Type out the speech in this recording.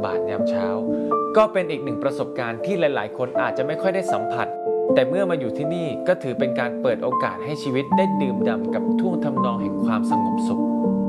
บาตรยามเช้าก็เป็นอีกหนึ่งประสบการณ์ที่หลายๆคนอาจจะไม่ค่อยได้สัมผัสแต่เมื่อมาอยู่ที่นี่ก็ถือเป็นการเปิดโอกาสให้ชีวิตได้ดื่มด่ำกับท่วงทำนองแห่งความสงบสุข